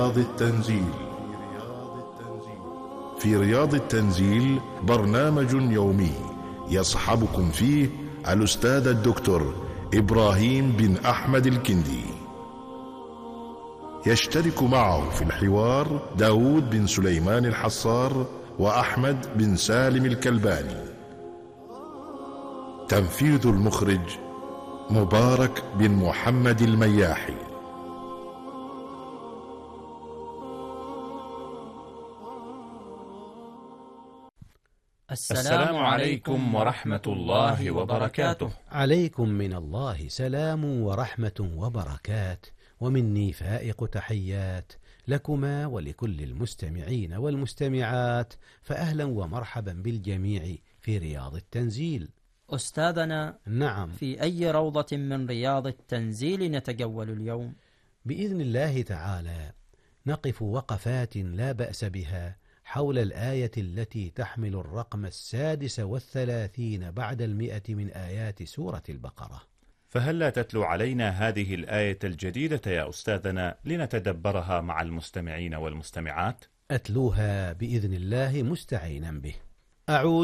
التنزيل. في رياض التنزيل برنامج يومي يصحبكم فيه الأستاذ الدكتور إبراهيم بن أحمد الكندي. يشترك معه في الحوار داود بن سليمان الحصار وأحمد بن سالم الكلباني. تنفيذ المخرج مبارك بن محمد المياحي. السلام عليكم ورحمة الله وبركاته. عليكم من الله سلام ورحمة وبركات، ومني فائق تحيات لكما ولكل المستمعين والمستمعات، فأهلا ومرحبا بالجميع في رياض التنزيل. أستاذنا، نعم، في أي روضة من رياض التنزيل نتجول اليوم؟ بإذن الله تعالى نقف وقفات لا بأس بها حول الآية التي تحمل الرقم 36 بعد 100 من آيات سورة البقرة. فهل لا تتلو علينا هذه الآية الجديدة يا أستاذنا لنتدبرها مع المستمعين والمستمعات؟ أتلوها بإذن الله مستعينا به. أعوذ